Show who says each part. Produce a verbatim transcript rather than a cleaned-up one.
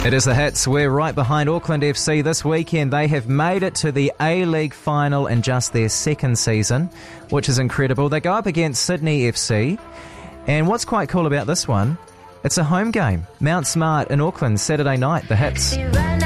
Speaker 1: It is the Hits. We're right behind Auckland F C this weekend. They have made it to the A-League final in just their second season, which is incredible. They go up against Sydney F C. And what's quite cool about this one, it's a home game. Mount Smart in Auckland, Saturday night, the Hits.